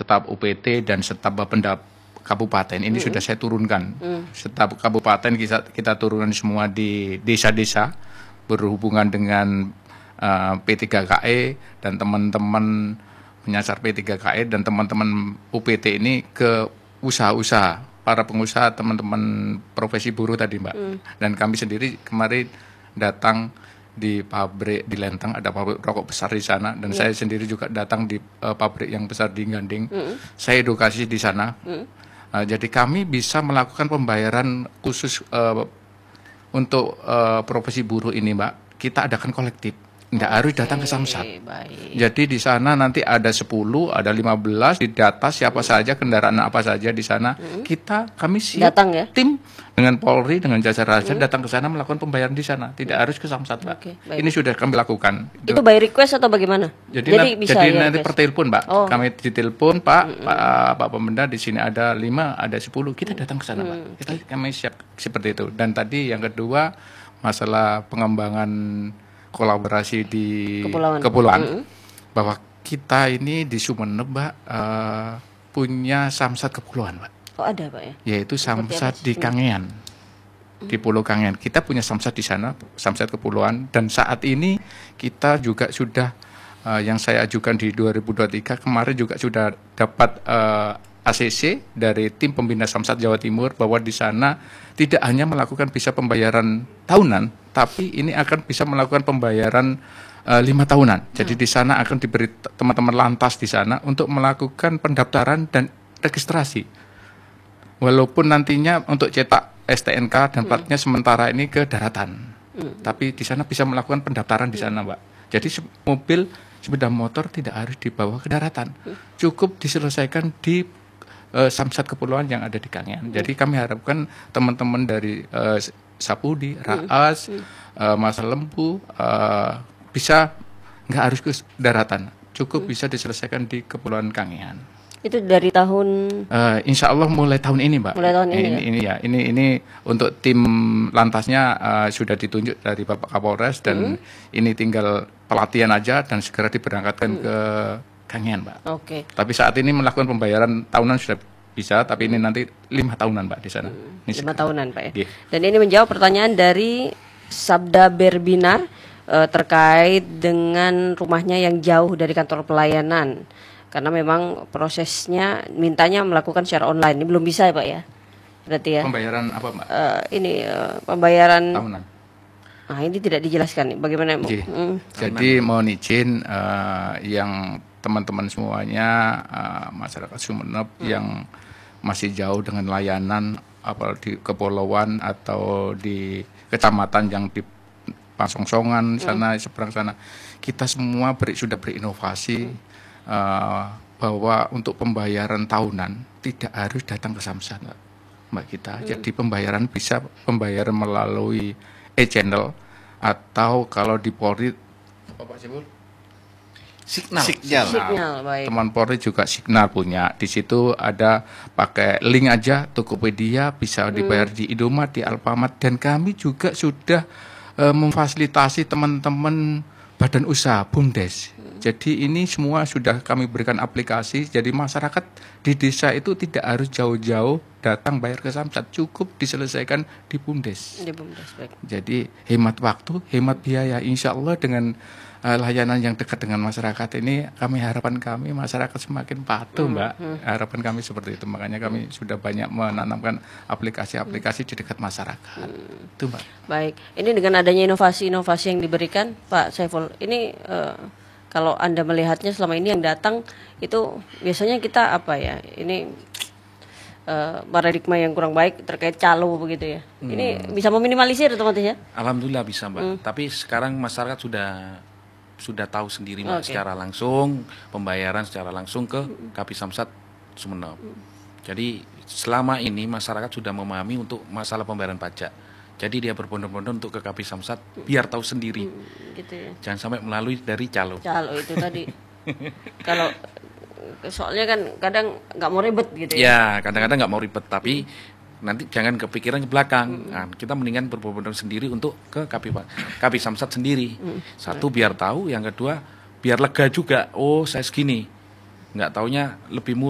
staf UPT dan staf Bapenda kabupaten ini sudah saya turunkan. Staf kabupaten kita turunkan semua di desa-desa berhubungan dengan P3KE dan teman-teman menyasar P3KE dan teman-teman UPT ini ke usaha-usaha, para pengusaha, teman-teman profesi buruh tadi Mbak. Dan kami sendiri kemarin datang di pabrik di Lenteng, ada pabrik rokok besar di sana, dan saya sendiri juga datang di pabrik yang besar di Ganding. Saya edukasi di sana. Jadi kami bisa melakukan pembayaran khusus untuk profesi buruh ini Mbak. Kita adakan kolektif. Nggak harus datang ke Samsat. Jadi di sana nanti ada 10, ada 15 di data siapa saja, kendaraan apa saja di sana. Kami siap datang ya? Tim dengan Polri, dengan jasa raja datang ke sana melakukan pembayaran di sana. Tidak harus ke Samsat, Pak. Ini sudah kami lakukan. Itu by request atau bagaimana? Jadi bisa jadi ya nanti per telepon, Pak. Kami ditelepon, Pak Pemenda di sini ada 5, ada 10. Kita datang ke sana, Pak. Kami siap seperti itu. Dan tadi yang kedua masalah pengembangan kolaborasi di kepulauan, bahwa kita ini di Sumeneb Mbak punya Samsat kepulauan Mbak. Oh ada Pak ya? Yaitu Samsat di Kangean, di Pulau Kangean. Kita punya Samsat di sana, Samsat kepulauan, dan saat ini kita juga sudah yang saya ajukan di 2023 kemarin juga sudah dapat ACC dari tim pembina Samsat Jawa Timur, bahwa di sana tidak hanya melakukan bisa pembayaran tahunan, tapi ini akan bisa melakukan pembayaran 5 tahunan. Jadi di sana akan diberi teman-teman lantas di sana untuk melakukan pendaftaran dan registrasi. Walaupun nantinya untuk cetak STNK dan platnya sementara ini ke daratan, tapi di sana bisa melakukan pendaftaran di sana, Mbak. Jadi mobil sepeda motor tidak harus dibawa ke daratan, cukup diselesaikan di Samsat kepulauan yang ada di Kangean. Jadi kami harapkan teman-teman dari Sapudi, Raas, Masa Lempu bisa nggak harus ke daratan, cukup bisa diselesaikan di Kepulauan Kangean. Itu dari tahun? Insya Allah mulai tahun ini, Mbak. Mulai tahun ini, ini untuk tim lantasnya sudah ditunjuk dari Bapak Kapolres, dan ini tinggal pelatihan aja dan segera diberangkatkan ke Kangean, Mbak. Tapi saat ini melakukan pembayaran tahunan sudah bisa, tapi ini nanti 5 tahunan, Mbak, di sana. 5 tahunan, Pak ya. Dan ini menjawab pertanyaan dari Sabda Berbinar terkait dengan rumahnya yang jauh dari kantor pelayanan. Karena memang prosesnya mintanya melakukan secara online. Ini belum bisa ya Pak ya? Berarti ya. Pembayaran apa Mbak? Pembayaran tahunan. Nah ini tidak dijelaskan nih bagaimana. Jadi mohon izin yang teman-teman semuanya, masyarakat Sumeneb yang masih jauh dengan layanan, apalagi di kepulauan atau di kecamatan yang di Pasongsongan sana, seberang sana, kita semua sudah berinovasi bahwa untuk pembayaran tahunan tidak harus datang ke Samsat, Mbak kita. Jadi pembayaran bisa pembayaran melalui e-channel, atau kalau di Polri apa sih Bu? Signal. Baik. Teman Polri juga Signal punya. Di situ ada pakai link aja Tokopedia, bisa dibayar di Indomaret, di Alfamart, dan kami juga sudah memfasilitasi teman-teman badan usaha BUMDes. Jadi ini semua sudah kami berikan aplikasi. Jadi masyarakat di desa itu tidak harus jauh-jauh datang bayar ke Samsat, cukup diselesaikan di BUMDes. Baik. Jadi hemat waktu, hemat biaya. Insya Allah dengan layanan yang dekat dengan masyarakat ini, harapan kami masyarakat semakin patuh, Mbak. Harapan kami seperti itu. Makanya kami sudah banyak menanamkan aplikasi-aplikasi di dekat masyarakat. Itu, Mbak. Baik. Ini dengan adanya inovasi-inovasi yang diberikan, Pak Saiful, ini kalau Anda melihatnya selama ini yang datang itu biasanya kita apa ya? Ini paradigma yang kurang baik terkait calo begitu ya. Ini bisa meminimalisir otomatis ya? Alhamdulillah bisa, Mbak. Tapi sekarang masyarakat sudah tahu sendiri, Mbak, secara langsung pembayaran secara langsung ke Kapi Samsat Sumeneb. Jadi selama ini masyarakat sudah memahami untuk masalah pembayaran pajak. Jadi dia berbondong-bondong untuk ke Kapi Samsat biar tahu sendiri. Gitu ya. Jangan sampai melalui dari calo. Calo itu tadi. Kalau soalnya kan kadang nggak mau ribet gitu ya. Ya, kadang-kadang nggak mau ribet, tapi nanti jangan kepikiran ke belakang. Nah, kita mendingan berbondong sendiri untuk ke Kapi Samsat sendiri. Satu biar tahu, yang kedua biar lega juga. Oh, saya segini. Nggak taunya lebih murah.